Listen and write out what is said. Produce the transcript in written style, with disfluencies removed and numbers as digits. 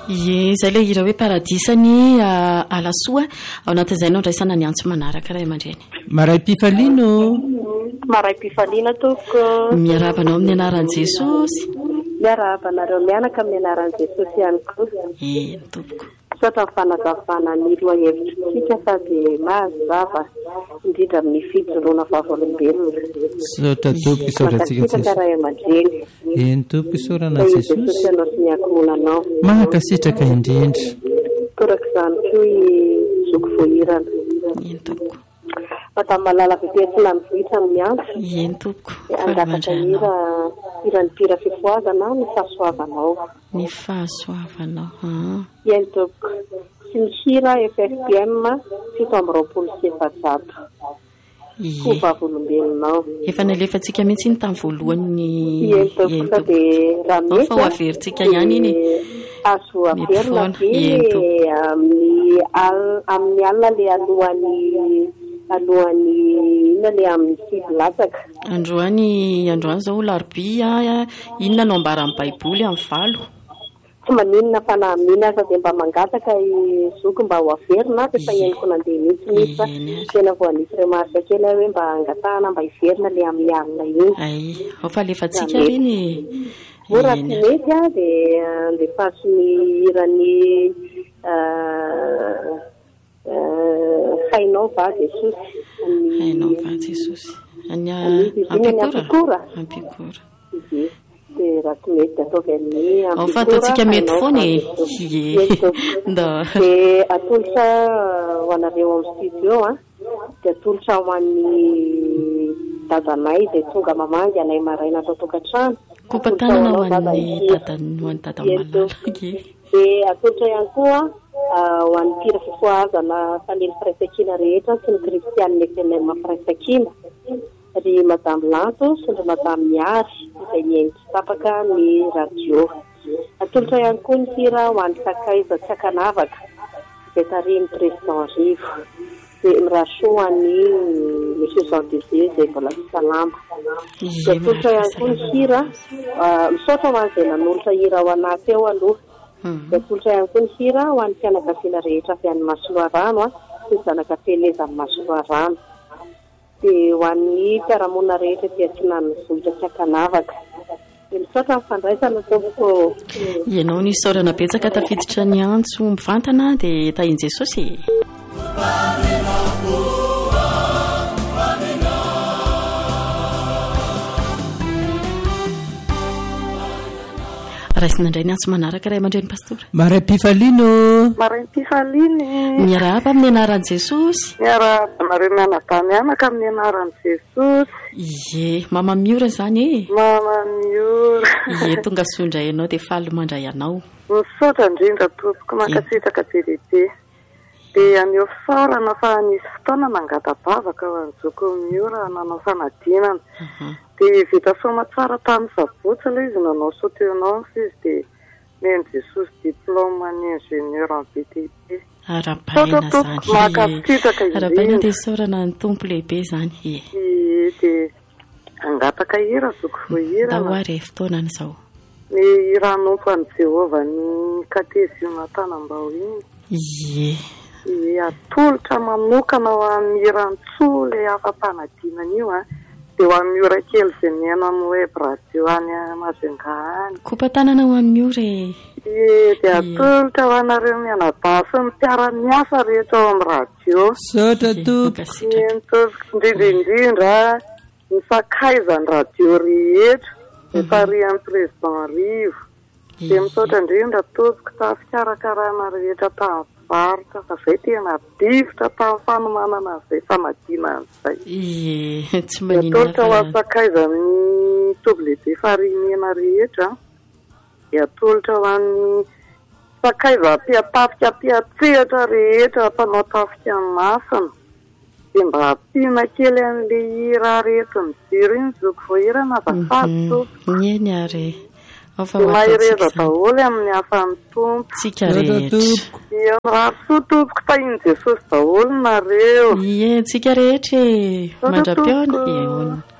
Ye izay le hira hoe paradisany alasoa ao anatin'izay no ndraisana ny antso manaraka ray aman-dreny. Maray Pifalino. Maray Pifalino toko. Miarabanao amin'ny anaran'i Jesosy. Miarabanareo mianaka amin'ny anaran'i Jesosy ihany koa. Tompoko. Sota fanazavana ny roa hevitsika sady mazava indrindra amin'ny fijoroana vavolombelona. Sota tompoko isaorantsika Jesosy. Eny tompoko isaorana Jesosy. Jesosy ianao sy ny ankohonanao. Mankasitraka indrindra. Koraka izany koa i zoko voahirana. Eny tompoko. Fatany malala betesina ny vohitra ny antso. Eny tompoko. Angataka irany pira fifoazana ny fahasoavanao. Ny fahasoavanao. Eny tompoko. Sy ny hira FFPM 720 Ko vavolombelonao. Efa nalefantsika mihitsy ny tamin'ny voalohany. Eny tompoko dia raha mety. Fa ho averintsika ihany iny. Azo averina be amin'ny alina le alohan'ny inona le amin'ny sibilatsaka. Androany zao larobia inona no ambaran'ny baiboly amin'ny valo. Tsy maninona fa na mina aza dia mba mangataka zoko mba ho averina dia fa henoko nandeha mihitsy fa tena vao anisy remarika kely hoe mba angatahana mba hiverina le amin'ny alina iny. Ay, ao fa alefantsika reny. Mora tsy mety dia lefaso ny irany hainao va Jesosy. Hainao va Jesosy. Ampikora. Dia raha tsy mety ataovy amin'ny ampikora. Ao fa ataontsika mety foana e. Dia atolotra ho anareo amin'ny studio dia atolotra ho an'ny dadanay dia tonga mamangy anay maraina atao tokantrano. Kopa tanana ho an'ny dada malala. Dia atolotra ihany koa ho an'ny pira fifoazana fanely firaisankina rehetra sy ny kristianina FNM firaisankina ry Madame Lanto sy ry Madame Miary izay mihaino tapaka ny radio. Atolotra ihany koa ny pira ho an'ny sakaiza Tsakanavaka izay tariny Président Rivo. Dia mirasoa ny Monsieur Jean Désiré izay mbola tsy salama. Dia atolotra ihany koa ny hira misaotra ho an'izay nanolotra hira ao anaty eo aloha. Dia atolotra ihany koa ny hira ho an'ny fianakaviana rehetra avy any Masoloarano sy ny zanak'Apeleza amin'ny Masoloarano. Dia ho an'ny mpiaramonina rehetra dia tsy nan'ny vohitra Tsakanavaka. Dia misaotra ny fandraisana tompoko. Ianao ny saorana betsaka tafiditra ny antso mivantana dia tahian Jesosy. Raisina indray ny antso manaraka ray aman-dreny pastora. Maray Pifalino. Maray Pifaliny. Miarahaba amin'ny anaran'i Jesosy. Miarahaba nareo mianaka amin'ny anaran'i Jesosy. Ie, mama miora izany e. Mama miora. Ie, tonga sondra ianao dia faly mandray anao. Misaotra indrindra tompoko mankasitraka be lehibe. Dia aneo fisaorana fa nisy fotoana nangadabavaka ho an'ny zoko miora nanao fanadinana. Dia vita soma tsara tamin'ny sabotsy ilay izy nanao sauténance izy dia neny Jesosy diplôme ny ingénieur en BTP. Arabaina zany. Arabaina dia saorana ny tompo lehibe zany. Dia angataka hira zoko voahirana. Dahoary fotoana an'izao. Ny hiranompo an'i Jehovah ny kateziona Tanambao iny. Ie. Atolotra manokana ho amin'ny hirantsoa ilay afa-panadinana io dia ho amin'ny ora kely izay mihaino amin'ny web radio any Majunga any. Kopa tanana ho amin'ny ora e. Dia atolotra ho anareo mianadahy sy ny mpiara-miasa rehetra ao amin'ny radio. Saotra tompoko. Indrindra ny sakaizany radio rehetra efa rian'ny Président Rivo. Dia misaotra indrindra tompoko tafikarakarana rehetra tamin'ny varotra fa izay tena difotra tamin'ny fanomanana izay fanadinana izay. Ie, tsy maninona fa. Atolotra ho asakaiza amin'ny toby lehibe farinena rehetra. Dia atolotra ho an'ny sakaiza mpiatafika mpiatsehatra rehetra mpanao tafika masina. Dia mba ampiana kely an'ilay hira rehetra mijery iny zoko voahirana azafady tompoko. Nieny ary. Dia mahireza daholo amin'ny afan'ny tompo. Tsika rehetra. Dia raha soa tompoko tahian Jesosy daholo nareo. Ie, tsika rehetra e. Mandra-piona.